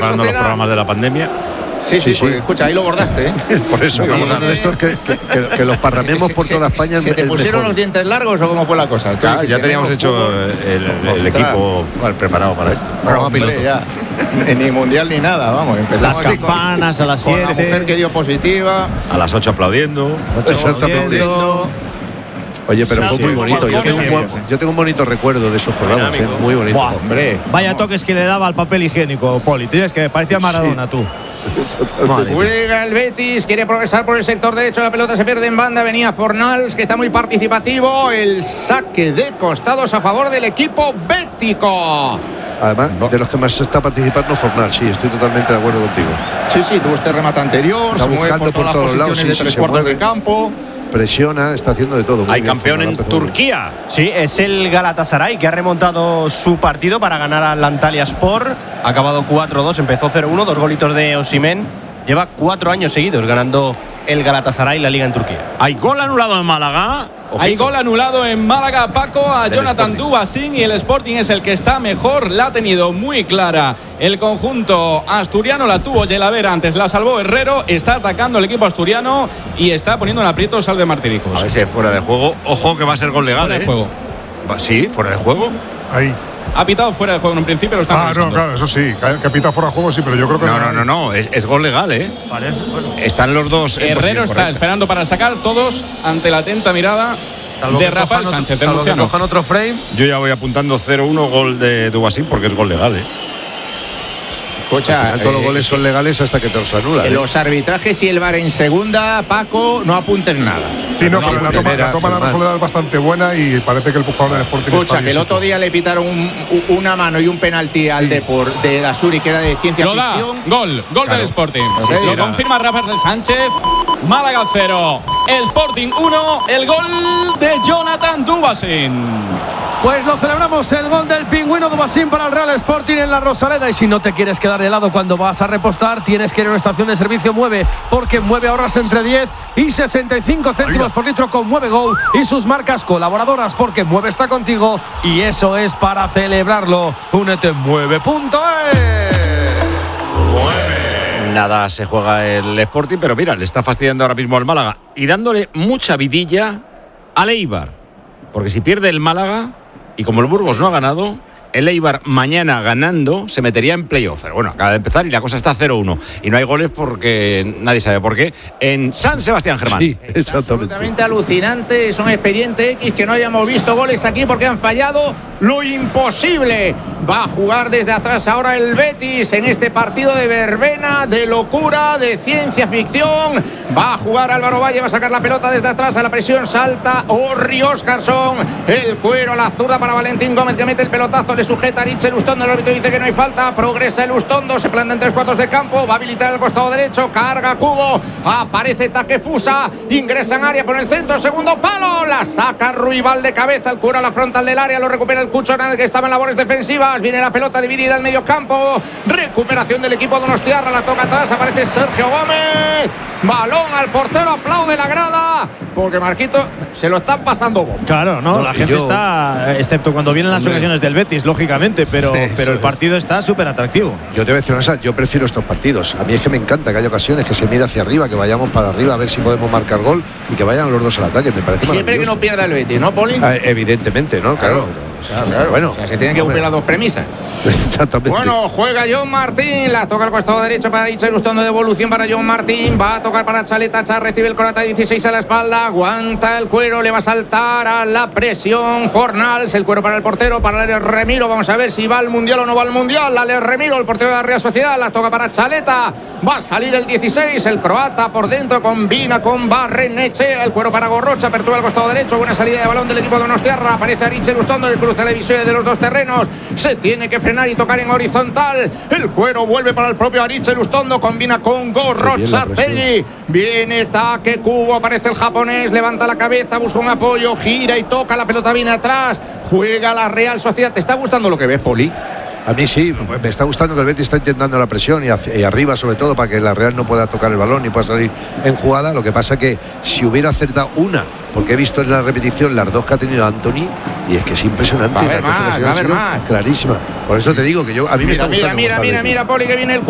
preparando los programas de la pandemia. Sí, pues, escucha, ahí lo bordaste, ¿eh? Por eso vamos a ver esto, que los parramemos por toda España. ¿Se te pusieron los dientes largos o cómo fue la cosa? Claro, ya teníamos hecho el equipo preparado para esto. Hombre, ya. Ni mundial ni nada, vamos. Las campanas a las 7. La mujer que dio positiva. A las 8 aplaudiendo. Exactamente. Oye, pero fue muy bonito. Yo tengo un bonito recuerdo de esos programas, muy bonito. Buah, hombre. Vaya toques que le daba al papel higiénico, Poli. Tienes que parecía Maradona, tú. Juega el Betis, quiere progresar por el sector derecho, la pelota se pierde en banda, venía Fornals, que está muy participativo, el saque de costados a favor del equipo bético. Además, de los que más está participando Fornals, sí, estoy totalmente de acuerdo contigo. Sí, tuvo este remate anterior, está se mueve por todas las posiciones de tres cuartos de campo. Presiona, está haciendo de todo. Hay campeón en Turquía. Sí, es el Galatasaray que ha remontado su partido para ganar al Antalyaspor. Ha acabado 4-2, empezó 0-1, 2 golitos de Osimhen. Lleva 4 años seguidos ganando el Galatasaray la liga en Turquía. Hay gol anulado en Málaga. Ojito. Hay gol anulado en Málaga, Paco, a Jonathan Dubasín, y el Sporting es el que está mejor. La ha tenido muy clara el conjunto asturiano, la tuvo Yelavera, antes la salvó Herrero. Está atacando el equipo asturiano y está poniendo en aprietos al de Martiricos. A ver si es fuera de juego. Ojo que va a ser gol legal. Fuera de juego. Sí, fuera de juego. Ahí. Ha pitado fuera de juego en un principio, lo está no, claro, eso sí. Que ha pitado fuera de juego, sí, pero yo creo que no. Es gol legal, ¿eh? Vale, bueno. Están los dos. Herrero está esperando para sacar, todos ante la atenta mirada de Rafael Sánchez. Cojan otro frame. Yo ya voy apuntando 0-1 gol de Dubasín porque es gol legal, ¿eh? Escucha, todos los goles son legales hasta que te los anulan. Los arbitrajes y el VAR en segunda, Paco, no apunten nada. Sí, pero la toma de la Soledad es bastante buena y parece que el empujador del Sporting. Escucha, que el otro día le pitaron una mano y un penalti al Depor de Dasuri, que era de ciencia ficción. Gol del Sporting. Lo confirma Rafael Sánchez. Málaga 0, Sporting 1, el gol de Jonathan Dubasín. Pues lo celebramos, el gol del pingüino Dubasín para el Real Sporting en la Rosaleda. Y si no te quieres quedar helado cuando vas a repostar, tienes que ir a una estación de servicio Mueve, porque Mueve ahorras entre 10 y 65 céntimos por litro con Mueve Go y sus marcas colaboradoras, porque Mueve está contigo y eso es para celebrarlo. Únete en mueve.es. Nada se juega el Sporting, pero mira, le está fastidiando ahora mismo al Málaga y dándole mucha vidilla al Eibar, porque si pierde el Málaga y como el Burgos no ha ganado, el Eibar mañana ganando se metería en playoff. Pero bueno, acaba de empezar y la cosa está 0-1 y no hay goles porque nadie sabe por qué en San Sebastián Germán. Sí, exactamente. Absolutamente alucinante, es un expediente X que no hayamos visto goles aquí porque han fallado lo imposible. Va a jugar desde atrás ahora el Betis en este partido de verbena, de locura, de ciencia ficción. Va a jugar Álvaro Valle, va a sacar la pelota desde atrás, a la presión salta Orri Óscarson, el cuero a la zurda para Valentín Gómez, que mete el pelotazo, le sujeta a Richel Ustondo, el árbitro dice que no hay falta, progresa el Ustondo, se planta en 3/4 de campo, va a habilitar el costado derecho, carga Cubo, aparece Takefusa, ingresa en área por el centro, segundo palo, la saca Ruibal de cabeza, el cuero a la frontal del área, lo recupera el Cucho Hernández, que estaba en labores defensivas, viene la pelota dividida al medio campo, recuperación del equipo donostiarra, la toca atrás, aparece Sergio Gómez, balón al portero, aplaude la grada, porque Marquito se lo están pasando bomba. Claro, no, la gente está, excepto cuando vienen las ocasiones del Betis, lógicamente, pero el partido está súper atractivo. Yo te voy a decir una cosa, yo prefiero estos partidos. A mí es que me encanta que haya ocasiones que se mire hacia arriba, que vayamos para arriba a ver si podemos marcar gol y que vayan los dos al ataque. Me parece siempre que no pierda el Betis, ¿no, Poli? Evidentemente, ¿no? Claro. Bueno, o sea, se tienen que cumplir las dos premisas. Exactamente. Bueno, juega John Martín, la toca al costado derecho para Richard Ustondo, devolución para John Martín, va a tocar para Chaleta, Char recibe el Corata 16 a la espalda, aguanta el cuero, le va a saltar a la presión Fornals, el cuero para el portero, para el Remiro, vamos a ver si va al Mundial o no va al Mundial, Ale Remiro, el portero de la Real Sociedad, la toca para Chaleta, va a salir el 16, el croata por dentro, combina con Barrenechea, el cuero para Gorrocha, apertura al costado derecho, buena salida de balón del equipo de donostiarra, aparece a Richard Ustondo, el cruce de visión de los dos terrenos, se tiene que frenar y tocar en horizontal, el cuero vuelve para el propio Arichel Ustondo, combina con Gorrocha Tegui, viene Take Kubo, aparece el japonés, levanta la cabeza, busca un apoyo, gira y toca, la pelota viene atrás, juega la Real Sociedad. ¿Te está gustando lo que ves, Poli? A mí sí, me está gustando que el Betis está intentando la presión y arriba sobre todo para que la Real no pueda tocar el balón ni pueda salir en jugada. Lo que pasa que si hubiera acertado una, porque he visto en la repetición las dos que ha tenido Anthony y es que es impresionante. Va a haber más. Clarísima. Por eso te digo que a mí me está gustando. Mira, Poli, que viene el